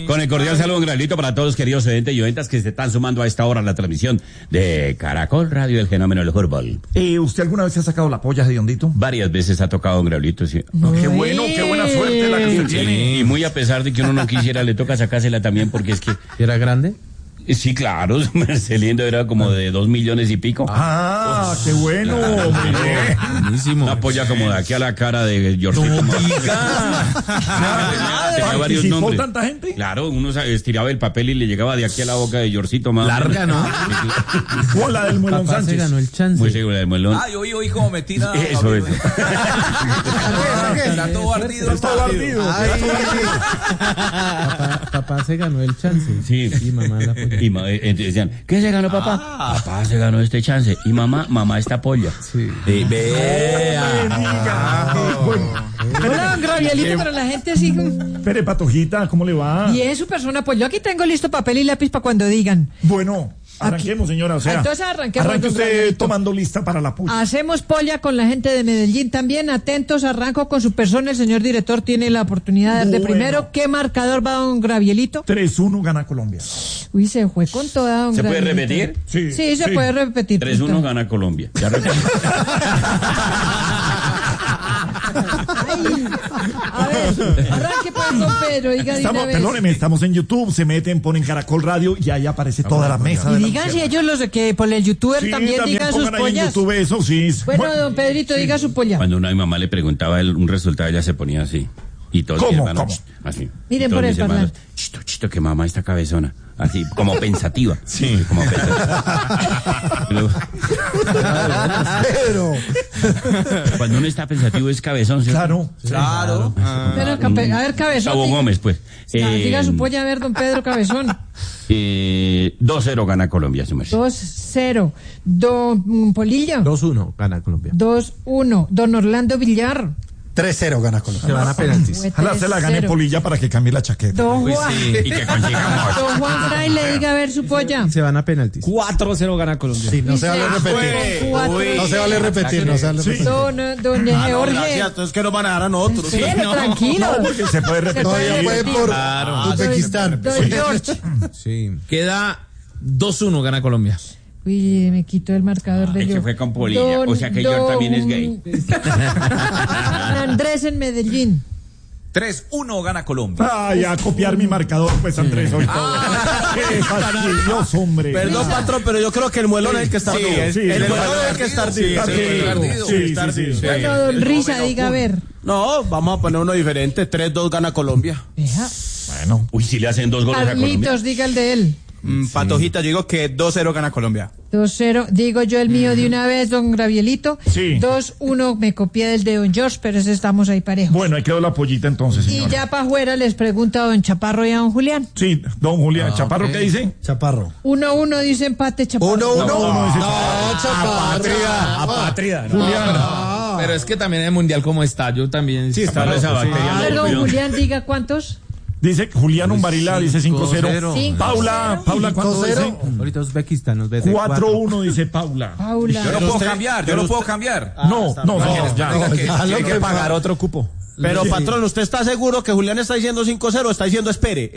Con el cordial saludo, un granito para todos, queridos oyentes y oyentas que se están sumando a esta hora a la transmisión de Caracol Radio, el fenómeno del fútbol. ¿Usted alguna vez se ha sacado la polla de Hediondito? Varias veces ha tocado un granito, sí. Qué bueno, qué buena suerte la que usted tiene. Y muy a pesar de que uno no quisiera, le toca sacársela también porque es que... ¿Era grande? Sí, claro, Marcelindo era como de 2 millones y pico. Ah, qué bueno, hombre. Buenísimo. Una polla como de aquí a la cara de Georgito. Tenía varios nombres. ¿Tanta gente? Claro, uno estiraba el papel y le llegaba de aquí a la boca de Georgito más. Larga, ¿no? O la del Muelón Papá Sánchez. se ganó el chance. Muy seguro, del Muelón. Ah, yo oí como me tira. Eso es. Está todo ardido. Está todo ardido. Papá se ganó el chance. Sí. Y mamá la polla. Y decían, ¿qué se ganó papá? Papá se ganó este chance. Y mamá esta polla. Sí. Hola, don Gravielito, para la gente así. Pere Patojita, ¿cómo le va? Y es su persona, pues yo aquí tengo listo papel y lápiz para cuando digan. Bueno, arranquemos, señora. O sea, entonces arranquemos, arranque don usted Gravielito. tomando lista para la polla. Hacemos polla con la gente de Medellín también. Atentos, arranco con su persona. El señor director tiene la oportunidad de dar de Bueno. primero. ¿Qué marcador va don Gravielito? 3-1 gana Colombia. Uy, se fue con toda don ¿Se puede Gravielito. repetir? Sí, se puede repetir. 3-1 gana Colombia. Ya repetí. Ay, a ver, arranque pues don Pedro, diga de una vez. Perdóneme, estamos en YouTube, se meten, ponen Caracol Radio y ahí aparece toda la mesa. Y de la digan si mesa. ellos los que por el youtuber Sí, también digan sus pongan ahí en pollas. YouTube eso, sí. Bueno, don Pedrito, diga su polla. Cuando una mamá le preguntaba un resultado, ella se ponía así. Y todos ¿Cómo? mis hermanos, ¿Cómo? así. Miren Y todos por el mis hermanos, parlante. chito, que mamá está cabezona. Así, como pensativa. Sí, como pensativa. Y luego, Pero, cuando uno está pensativo es cabezón, ¿cierto? claro. Pero, a ver, cabezón. Gustavo Gómez, pues. Diga su polla, a ver, don Pedro Cabezón. 2-0 gana Colombia, su merced. 2-0. Don Polillo. 2-1 gana Colombia. 2-1. Don Orlando Villar. 3-0 gana Colombia. Se van a penaltis. Ojalá se la gane 3-0. Polilla para que cambie la chaqueta. Don Uy, Juan. sí, y que consigamos. Don Juan Fraile, diga a ver su polla. Se van a penaltis. 4-0 gana Colombia. Sí, no se vale repetir. No se vale repetir, no se vale repetir. Don Jorge. Entonces que nos van a dar a nosotros. Espere, tranquilo. No, porque se puede repetir. Todavía puede por Uzbekistán. Don George. Sí. Queda 2-1 gana Colombia. Uy, me quitó el marcador de Es yo. que fue con Polilla, o sea que George también es gay. Don Andrés en Medellín. 3-1 gana Colombia. Ay, a copiar mi marcador, pues, Andrés, hoy todo. Qué fastidioso, hombre. Perdón, patrón, pero yo creo que el muelón es el que está ardido. El muelón es el que está ardido. Sí. Bueno, don Risa, diga a ver. No, vamos a poner uno diferente. 3-2 gana Colombia. Deja. Bueno. Uy, si le hacen 2 goles a Colombia. Carlitos, diga el de él. Patojita, yo digo que 2-0 gana Colombia. 2-0, digo yo el mío de una vez, don Gravielito. Sí. 2-1, me copié del de don George, pero ese estamos ahí parejos. Bueno, ahí quedó la pollita entonces, Y señora. ya para afuera les pregunto a don Chaparro y a don Julián. Sí, don Julián. ¿Chaparro qué dice? Chaparro. 1-1 dice empate, Chaparro. 1-1. No, dice Patria. Julián. Pero es que también el mundial como está, yo también. Sí, está Esa loco, sí. bacteria A ver, no, don cuidado. Julián, diga cuántos. Dice Julián Umbarila, dice 5-0. 5-0. Paula, ¿cuánto dice? Ahorita Uzbekistán nos ve 4-1 dice Paula. Paula. Yo no puedo cambiar, yo no puedo cambiar. No, ya. Tiene que pagar otro cupo. Pero, patrón, ¿usted está seguro que Julián está diciendo 5-0 o está diciendo espere?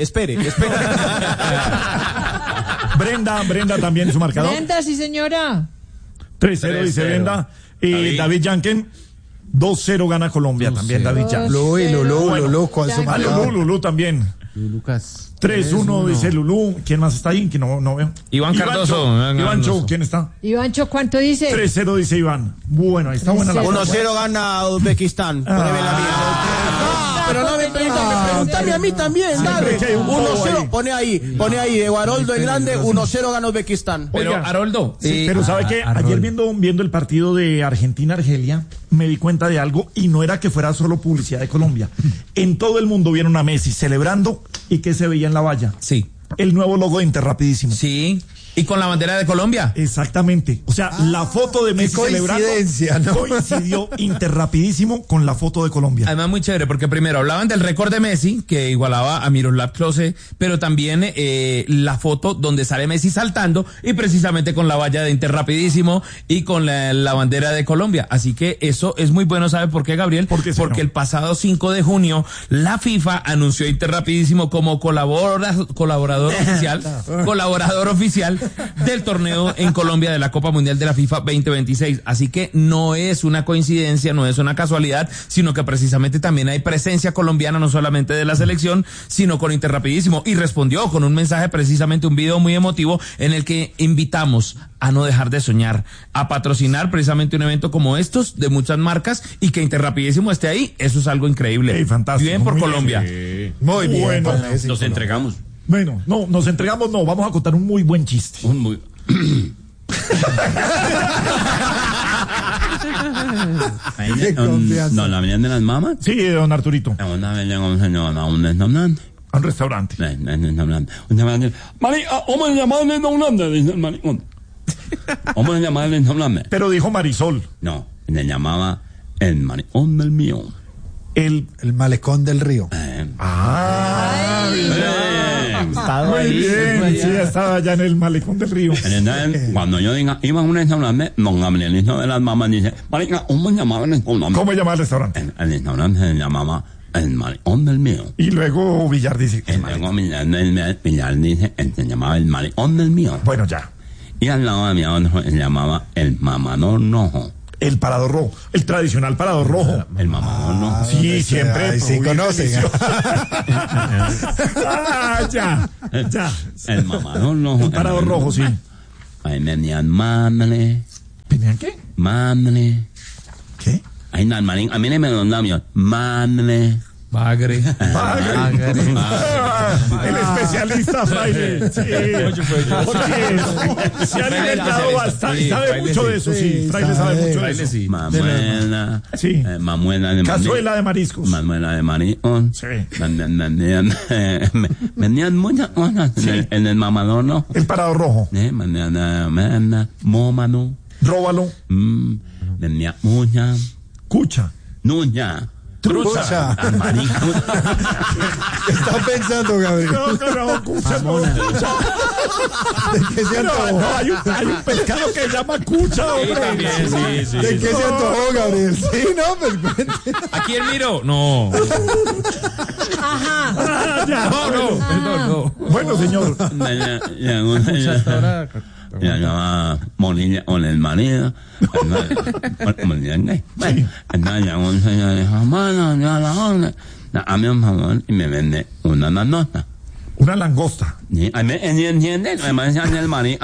Brenda también su marcador. Brenda, sí señora. 3-0 dice Brenda. David Yanken, 2-0 gana Colombia también, David Yanken. Lulú, ¿cuál es su marcador? Lulú también. Lucas. 3-1 dice Lulú. ¿Quién más está ahí? Que no veo. Iván Cardoso. Ivancho, ¿quién está? Ivancho, ¿cuánto dice? 3-0 dice Iván. Bueno, ahí está buena la 1-0 gana Uzbekistán. Pruebe la mía. Pero no me pregúntame a mí también, dale. que hay un bobo 1-0, ahí. pone ahí, de Guaroldo el Grande, 1-0 gana Uzbekistán. Pero, Oiga, Haroldo. Sí, pero ¿sabe qué? Ayer viendo el partido de Argentina-Argelia, me di cuenta de algo y no era que fuera solo publicidad de Colombia. En todo el mundo vieron a Messi celebrando y que se veía en la valla. Sí. El nuevo logo de Inter, rapidísimo. Sí. Y con la bandera de Colombia. Exactamente. O sea, la foto de Messi celebrando ¿no? coincidió interrapidísimo con la foto de Colombia. Además, muy chévere, porque primero hablaban del récord de Messi, que igualaba a Miroslav Klose, pero también la foto donde sale Messi saltando, y precisamente con la valla de Interrapidísimo y con la bandera de Colombia. Así que eso es muy bueno. ¿Sabe por qué, Gabriel? ¿Por qué, señor? Porque el pasado 5 de junio, la FIFA anunció Interrapidísimo como colaborador oficial del torneo en Colombia de la Copa Mundial de la FIFA 2026. Así que no es una coincidencia, no es una casualidad, sino que precisamente también hay presencia colombiana, no solamente de la selección, sino con Interrapidísimo. Y respondió con un mensaje, precisamente un video muy emotivo, en el que invitamos a no dejar de soñar, a patrocinar precisamente un evento como estos de muchas marcas, y que Interrapidísimo esté ahí. Eso es algo increíble. Hey, fantástico. Bien por Muy Colombia. Sí. Muy bien. Bueno, para ese Nos Colombia. entregamos. Bueno, no, nos entregamos, no, vamos a contar un muy buen chiste. Un muy... Qué confianza. No, la venían de las mamas. Sí, don Arturito, Una vez llegó un señor a un restaurante. a un restaurante. Un restaurante. Marica, ¿cómo se llama el restaurante? Dice el maricón. ¿Cómo se llama el restaurante? Pero dijo Marisol, No, le llamaba el maricón del mío. el... El malecón del río. Muy bien, sí, estaba ya en el malecón del río. Entonces, cuando yo diga, iba a un restaurante, don Gabrielito de las mamás dice, marica, ¿cómo se llamaba el restaurante? ¿Cómo se llama el restaurante? El restaurante se llamaba el maricón del mío. Y luego Villar dice, Y luego Villar dice, se llamaba el maricón del mío. bueno, ya, Y al lado de mi otro se llamaba el mamador rojo. el parador rojo, el tradicional parador rojo. El mamador rojo. Sí, siempre. Ay, sí conocen. Ya. El mamador rojo. El parador rojo, sí. Ahí venían madre, ¿Tenían qué? madre. ¿Qué? Ahí no, marín, a mí no me los labios. Madre. Bagre. El especialista Fraile. Sí. Porque se ha alimentado bastante. Sabe mucho de eso, sí. Fraile sabe mucho de Fraile eso. sí. Mamuela. Sí. Mamuela de Cazuela de mariscos. Manuela de maricón. Sí. Vendían muchas cosas en el mamador, ¿no? El parador rojo. Vendían mómano. Róbalo. Vendía mucha. Cucha. Nuña. Trucha. Maricón. ¿Qué está pensando, Gabriel? No, cucha no. ¿De qué se antojó? No, hay un pescado que se llama cucha, hombre. ¿De qué se antojó, Gabriel? Sí, no, pues cuente. ¿Aquí el miro? No. Ah, ya. No. Bueno, señor. Ya llamaba Molina con el marido. Molina, bueno, entonces llegó un señor y dijo, bueno, ya la onda. Dame un favor y me vende una langosta. Una langosta. ¿Entiendes? Además, ya el marido.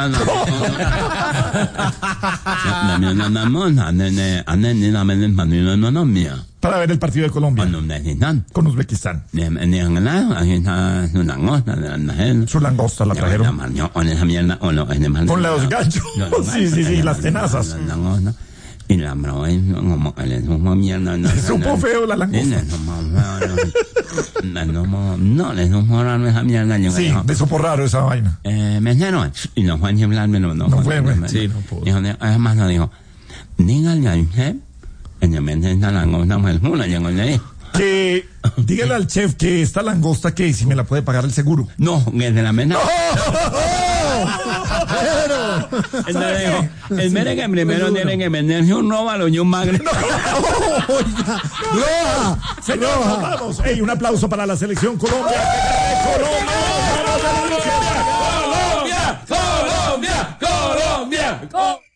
Dame una langosta. Dame el marido, no mía. Para ver el partido de Colombia. Cuando necesitan. Con Uzbekistán. Aquí está su langosta. Su langosta la trajeron. Con esa mierda. Con los ganchos. Sí, las tenazas. Y la probé como que le supo mierda. Supo feo la langosta. No, le supo raro esa mierda. Sí, le supo raro esa vaina. Mesero. Y no fue a hablarme. No fue. Sí, no pudo. Además no dijo, dígale al chef, ella me entiende la langosta, pues una, llegó de ahí. Que dígale al chef que esta langosta que si me la puede pagar el seguro. No, que de la mena. Entonces dijo, el mero que primero tiene que venderse un róbalo y un magre. Señor, vamos. Ey, un aplauso para la selección Colombia. ¡Colombia! ¡Colombia!